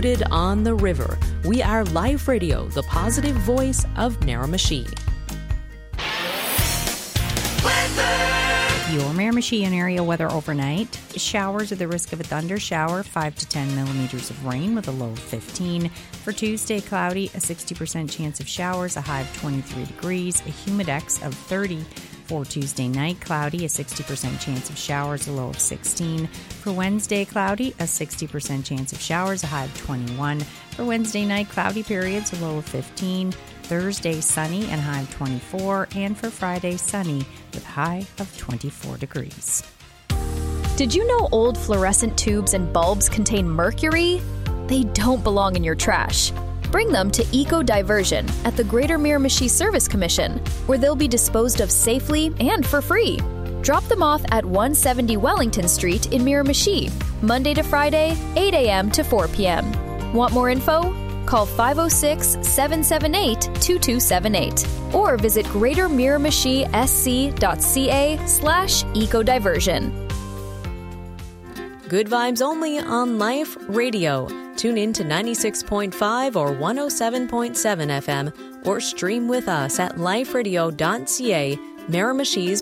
rooted on the river. We are Life Radio, the positive voice of Miramichi. Your Miramichi and area weather overnight. Showers with the risk of a thunder shower, 5 to 10 millimeters of rain with a low of 15. For Tuesday, cloudy, a 60% chance of showers, a high of 23 degrees, a humidex of 30. For Tuesday night, cloudy, a 60% chance of showers, a low of 16. For Wednesday, cloudy, a 60% chance of showers, a high of 21. For Wednesday night, cloudy periods, a low of 15. Thursday, sunny and high of 24. And for Friday, sunny with high of 24 degrees. Did you know old fluorescent tubes and bulbs contain mercury? They don't belong in your trash. Bring them to Eco Diversion at the Greater Miramichi Service Commission, where they'll be disposed of safely and for free. Drop them off at 170 Wellington Street in Miramichi, Monday to Friday, 8 a.m. to 4 p.m. Want more info? Call 506-778-2278 or visit greatermiramichi.sc.ca/ecodiversion. Good vibes only on Life Radio. Tune in to 96.5 or 107.7 FM or stream with us at liferadio.ca, Miramichi's